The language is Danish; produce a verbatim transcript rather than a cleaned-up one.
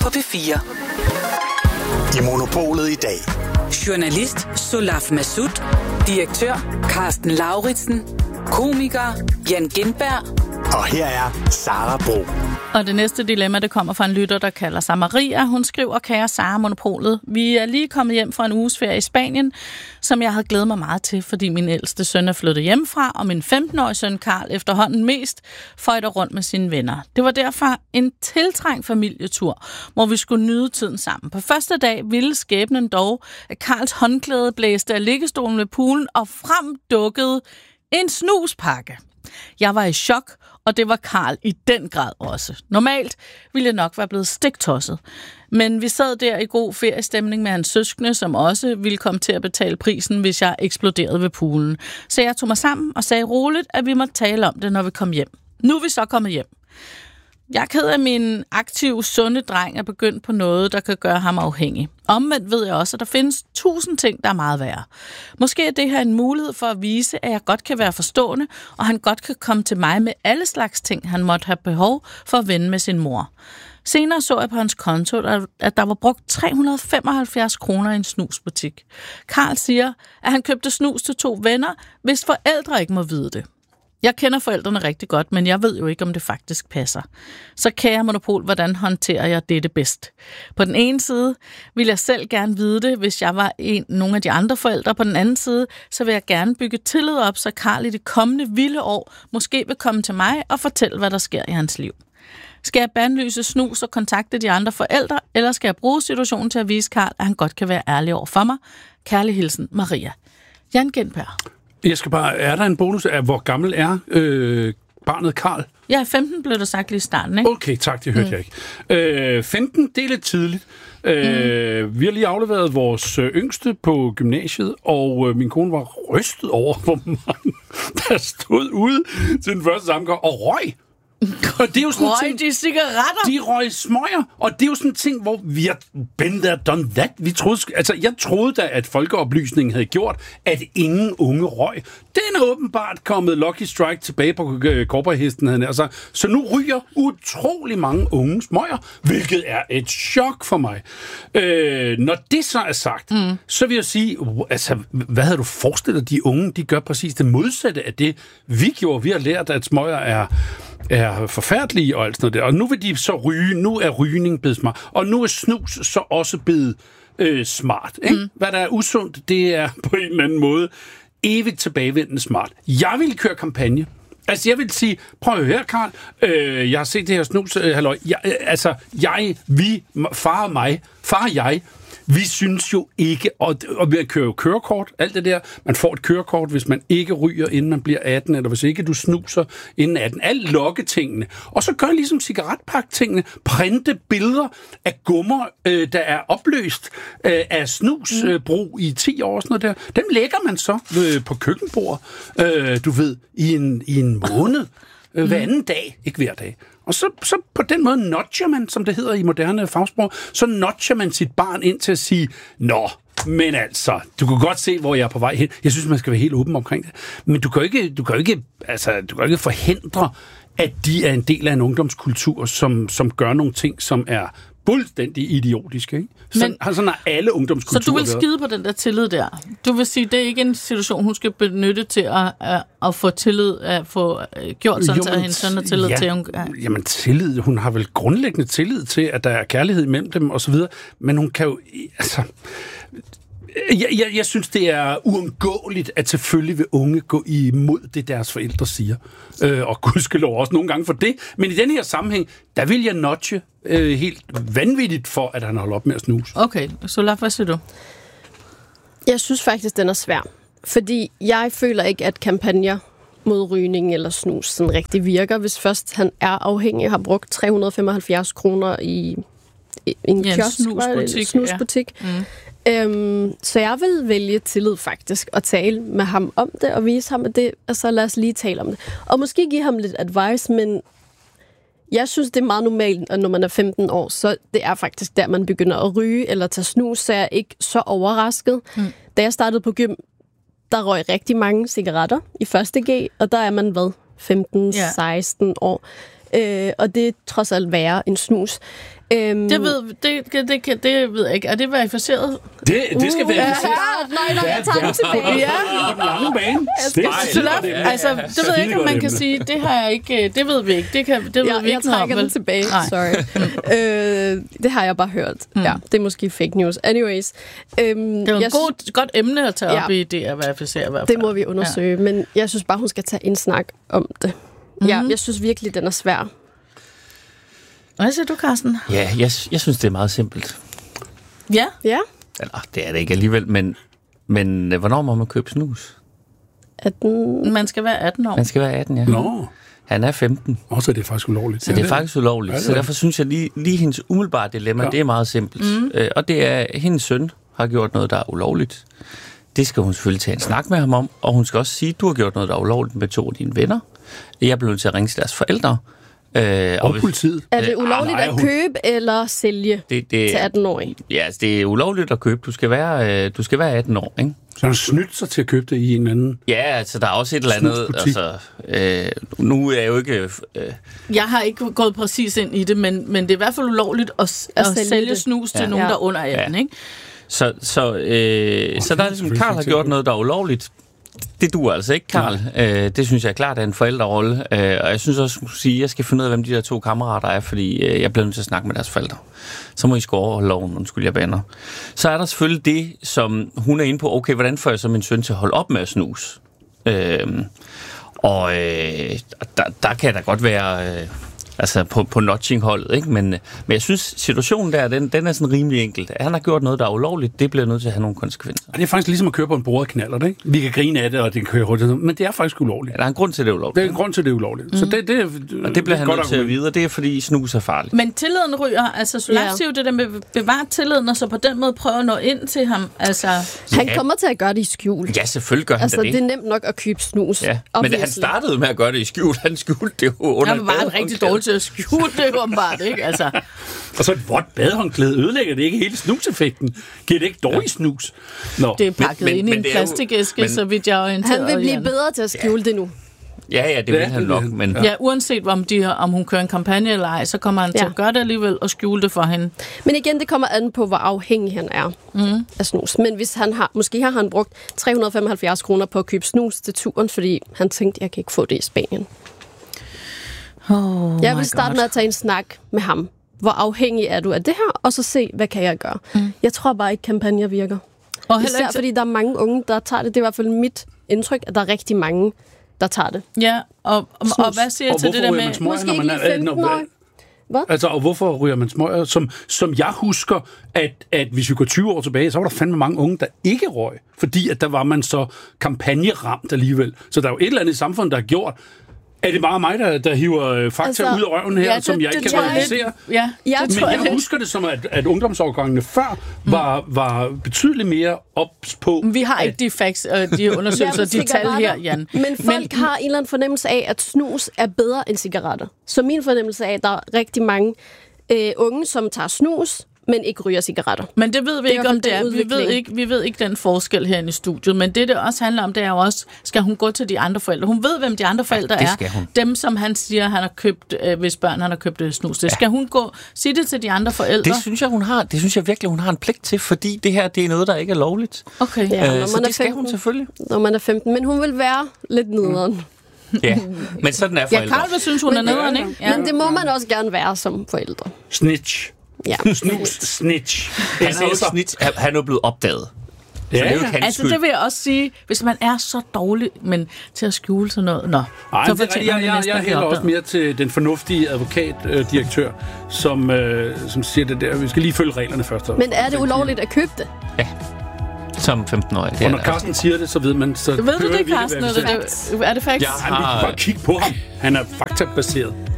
på P fire. I Monopolet i dag. Journalist Solaf Massoud, direktør Carsten Lauritsen, komiker Jan Gintberg. Og her er Sara Bro. Og det næste dilemma, det kommer fra en lytter, der kalder sig Maria. Hun skriver, kære Sara Monopolet, vi er lige kommet hjem fra en uges ferie i Spanien, som jeg havde glædet mig meget til, fordi min ældste søn er flyttet hjemmefra, og min femten-årige søn Karl efterhånden mest føjter rundt med sine venner. Det var derfor en tiltrængt familietur, hvor vi skulle nyde tiden sammen. På første dag ville skæbnen dog, at Karls håndklæde blæste af liggestolen ved poolen, og frem dukkede en snuspakke. Jeg var i chok, og det var Karl i den grad også. Normalt ville jeg nok være blevet stiktosset. Men vi sad der i god feriestemning med hans søskende, som også ville komme til at betale prisen, hvis jeg eksploderede ved poolen. Så jeg tog mig sammen og sagde roligt, at vi måtte tale om det, når vi kom hjem. Nu er vi så kommet hjem. Jeg er ked af, at min aktive, sunde dreng er begyndt på noget, der kan gøre ham afhængig. Omvendt ved jeg også, at der findes tusind ting, der er meget værre. Måske er det her en mulighed for at vise, at jeg godt kan være forstående, og han godt kan komme til mig med alle slags ting, han måtte have behov for at vende med sin mor. Senere så jeg på hans konto, at der var brugt tre hundrede og femoghalvfjerds kroner i en snusbutik. Karl siger, at han købte snus til to venner, hvis forældre ikke må vide det. Jeg kender forældrene rigtig godt, men jeg ved jo ikke, om det faktisk passer. Så kære Monopol, hvordan håndterer jeg dette bedst? På den ene side vil jeg selv gerne vide det, hvis jeg var en, nogle af de andre forældre. På den anden side, så vil jeg gerne bygge tillid op, så Karl i det kommende vilde år måske vil komme til mig og fortælle, hvad der sker i hans liv. Skal jeg bandlyse snus og kontakte de andre forældre, eller skal jeg bruge situationen til at vise Karl, at han godt kan være ærlig over for mig? Kærlig hilsen, Maria. Jan Gintberg. Jeg skal bare, er der en bonus af, hvor gammel er øh, barnet Karl? Ja, femten blev der sagt lige i starten, ikke? Okay, tak, det hørte mm. jeg ikke. Øh, femten, det er lidt tidligt. Øh, mm. Vi har lige afleveret vores øh, yngste på gymnasiet, og øh, min kone var rystet over, hvor mange der stod ude til den første sammenkomst og røg. Og det er jo sådan røg ting, de cigaretter? De røg smøger, og det er jo sådan en ting, hvor vi har been there, done that. Vi troede, altså, jeg troede da, at folkeoplysningen havde gjort, at ingen unge røg. Den er åbenbart kommet Lucky Strike tilbage på korporhesten. Altså, så nu ryger utrolig mange unge smøger, hvilket er et chok for mig. Øh, når det så er sagt, mm. så vil jeg sige, altså, hvad havde du forestillet, de unge, de gør præcis det modsatte af det, vi gjorde. Vi har lært, at smøger er er forfærdelige og alt sådan noget der. Og nu vil de så ryge. Nu er rygning blevet smart. Og nu er snus så også blevet øh, smart. Ikke? Mm. Hvad der er usundt, det er på en eller anden måde evigt tilbagevendende smart. Jeg vil køre kampagne. Altså, jeg vil sige, prøv at høre, Karl. Øh, jeg har set det her snus. Øh, halløj. Jeg, øh, altså, jeg, vi, far og mig, far og jeg, vi synes jo ikke, og, og vi kører jo kørekort, alt det der. Man får et kørekort, hvis man ikke ryger, inden man bliver atten, eller hvis ikke du snuser inden atten. Alle lokketingene. Og så gør ligesom cigaretpaktingene. Printe billeder af gummer, øh, der er opløst øh, af snusbrug øh, i ti år og sådan noget der. Dem lægger man så øh, på køkkenbord, øh, du ved, i en, i en måned. Øh, hver anden dag, ikke hver dag. Og så, så på den måde nudger man, som det hedder i moderne fagsprog, så nudger man sit barn ind til at sige, nå, men altså, du kan godt se, hvor jeg er på vej hen. Jeg synes, man skal være helt åben omkring det. Men du kan jo ikke, du kan jo ikke, altså, du kan jo ikke forhindre, at de er en del af en ungdomskultur, som, som gør nogle ting, som er fuldstændig idiotiske, ikke? Sådan, Men, sådan er alle ungdomskulturer. Så du vil skide på den der tillid der? Du vil sige, det er ikke en situation, hun skal benytte til at, at, at få tillid, at få gjort sådan, at hendes søn har tillid ja, til? Hun, ja. Jamen tillid, hun har vel grundlæggende tillid til, at der er kærlighed mellem dem og så videre, men hun kan jo, altså... Jeg, jeg, jeg synes, det er uundgåeligt, at selvfølgelig vil unge gå imod det, deres forældre siger. Øh, og gudskelov også nogle gange for det. Men i den her sammenhæng, der vil jeg nudge øh, helt vanvittigt for, at han holder op med at snuse. Okay, så hvad siger du? Jeg synes faktisk, den er svær. Fordi jeg føler ikke, at kampagner mod rygning eller snus sådan rigtig virker, hvis først han er afhængig og har brugt tre hundrede og femoghalvfjerds kroner i, i en ja, kiosk, en snusbutik. snusbutik. Ja. Mm. Øhm, så jeg vil vælge tillid faktisk, og tale med ham om det, og vise ham, at det, og så lad os lige tale om det. Og måske give ham lidt advice, men jeg synes, det er meget normalt, at når man er femten år, så det er faktisk der, man begynder at ryge eller tage snus, så jeg er ikke så overrasket. Mm. Da jeg startede på gym, der røg rigtig mange cigaretter i første G, og der er man, hvad, femten seksten yeah. år. Øh, og det er trods alt værre end snus. Øhm, Det ved, det, det, det, kan- det ved jeg ikke. Er det verificeret? Det, det skal være ja, verificeret. nej, nej, jeg tager den tilbage. Ja. På den lange bane. Det er Så der, altså, det ved jeg ikke, om man kan sige. Det har jeg ikke. Det ved vi ikke. Det kan, det ved Ja, vi jeg ikke noget om, trækker den vel? tilbage, Nej. sorry. øh, det har jeg bare hørt. Mm. Ja, det er måske fake news. Anyways. Øhm, Det er jo jeg et god, godt emne at tage Ja. op i det at verificere i hvert fald. Det må vi undersøge, ja. Men jeg synes bare, hun skal tage en snak om det. Mm-hmm. Ja, jeg synes virkelig, den er svær. Hvad siger du, Carsten? Ja, jeg, jeg synes, det er meget simpelt. Ja. Ja, Eller, det er det ikke alligevel, men, men øh, hvornår må man købe snus? at den... Man skal være atten år. Han skal være atten, ja. Nå, Han er femten, og så er det faktisk ulovligt. så det er faktisk ulovligt. Ja, det er Så derfor synes jeg lige, lige hendes umiddelbare dilemma, Ja. det er meget simpelt. Mm. Øh, og det er, at hendes søn har gjort noget, der er ulovligt. Det skal hun selvfølgelig tage en snak med ham om, og hun skal også sige, at du har gjort noget, der er ulovligt med to af dine venner. Jeg blev nødt til at ringe til deres forældre. Øh, Og hvis- politiet. Er det ulovligt nej, at hun- købe eller sælge det, det, til atten-årige? Ja, altså, det er ulovligt at købe. Du skal være, øh, du skal være atten år, ikke? Så han har snydt sig til at købe det i en anden. Ja, altså, der er også et eller andet... Snusbutik. Altså, øh, nu er jeg jo ikke... Øh, Jeg har ikke gået præcis ind i det, men, men det er i hvert fald ulovligt at, at, At at sælge sælge det. snus til Ja. nogen, Ja. der er under atten, Ja. ikke? så så, øh, så der er ligesom, selvfølgelig Karl har til gjort det. noget, der er ulovligt. Det duer altså ikke, Karl. Øh, det synes jeg klart er en forældrerolle. Øh, og jeg synes også, at sige, at jeg skal finde ud af, hvem de der to kammerater er, fordi øh, jeg bliver nødt til at snakke med deres forældre. Så må I sgu overholde loven, undskyld, jeg bander. Så er der selvfølgelig det, som hun er inde på. Okay, hvordan får jeg så min søn til at holde op med at snuse? Øh, og øh, der, der kan der godt være... Øh, altså på, på notching-holdet, ikke? Men, men jeg synes, situationen der, den, den er sådan rimelig enkelt. Han har gjort noget, der er ulovligt, det bliver nødt til at have nogle konsekvenser. Og det er faktisk ligesom at køre på en bordet knallert, ikke? Vi kan grine af det, og det kører hurtigt, men det er faktisk ulovligt. Ja, der er en grund til, at det er ulovligt. Det er en grund til, at det er ulovligt. Mm. Så det, det, Og det bliver han godt nødt til at argument. vide, og det er, fordi snus er farligt. Men tilliden ryger, altså Solaf Ja. siger jo det der med bevare tilliden, og så på den måde prøve at nå ind til ham. Altså, Han kommer til at gøre det i skjul. Ja, selvfølgelig gør han Altså, da det det. er nemt nok at købe snus. Ja. Men han startede med at gøre det i skjul. Han skjulte det jo under han var bare rigtig dårlig til at skjule det, åbenbart, ikke? Altså, Og så et vådt badehåndklæde ødelægger det ikke hele snuseffekten. Giver det ikke dårlig snus? Nå. det er pakket men- ind i men en det er jo- plastikæske, men- så vidt jeg er orienteret. Han vil blive Jan. bedre til at skjule det nu. Ja, ja, det Ja, vil han det nok, vil han. men... Ja, uanset om, de, om hun kører en kampagne eller ej, så kommer han ja. til Ja. at gøre det alligevel og skjule det for hende. Men igen, det kommer an på, hvor afhængig han er mm. af snus. Men hvis han har, måske har han brugt tre hundrede og femoghalvfjerds kroner på at købe snus til turen, fordi han tænkte, jeg kan ikke få det i Spanien. Oh Jeg vil starte med at tage en snak med ham. Hvor afhængig er du af det her? Og så se, hvad kan jeg gøre? Mm. Jeg tror bare ikke, kampagner virker. Og heller Især ikke, fordi der er mange unge, der tager det. Det er i hvert fald mit indtryk, at der er rigtig mange, der tager det. ja, og, og, og hvad siger jeg Og til det hvorfor der ryger man med... smøger, Måske når man ikke er... lige femten år. Hvad? Altså, og hvorfor ryger man smøger? Som, som jeg husker, at, at hvis vi går tyve år tilbage, så var der fandme mange unge, der ikke røg. Fordi at der var man så kampagneramt alligevel. Så der er jo et eller andet i samfundet, der har gjort... Er det bare mig, der, der hiver øh, fakta Altså, altså, ud af røven her, ja, det- som jeg det ikke kan tror jeg realisere? Ja, Jeg det tror, tror jeg Men jeg lidt. husker det som, at, at ungdomsårgangene før var, var betydeligt mere ops på... Vi har ikke de facts, øh, de undersøgelser, de tal her, Jan. Men folk har en eller anden fornemmelse af, at snus er bedre end cigaretter. Så min fornemmelse af, at der er rigtig mange øh, unge, som tager snus, men ikke ryger cigaretter. Men det ved vi Det er ikke, i om hvert det fald er. den Vi ved udvikling. ikke, vi ved ikke den forskel herinde i studiet. Men det, det også handler om, det er jo også, skal hun gå til de andre forældre? Hun ved, hvem de andre forældre det er. skal hun. Dem, som han siger, han har købt, øh, hvis børn han har købt øh, snus. Det skal hun gå, sige det til de andre forældre. Det synes jeg, hun har. Det synes jeg virkelig, hun har en pligt til, fordi det her, det er noget, der ikke er lovligt. Okay. Ja, Øh, når så man er det skal hun femten. selvfølgelig. Når man er femten. Men hun vil være lidt nederen. Ja, men sådan er Ja, forældre. Karl vil synes, hun er nederen, ikke? Ja. Men det må man også gerne være som forældre. Snitch. Ja. Snus. Snitch. Han er jo ikke snit, han er jo blevet opdaget. Så Ja, det er jo ikke ja. hans Altså, skyld. det vil jeg også sige, hvis man er så dårlig, men til at skjule sådan noget, nå, Ej, så det er, fortjener jeg, man jeg, næsten jeg at blive hælder også opdaget. mere til den fornuftige advokatdirektør, som, øh, som siger det der. Vi skal lige følge reglerne først. Men er det ulovligt at købe det? Som femten-årig. Det er Og når det. Carsten siger det, så ved man... Så Ved du behøver det, vi ikke Carsten? være Er bestemt. det, er det faktisk? Ja. Ej, vi kan bare kigge på ham. Han er faktabaseret.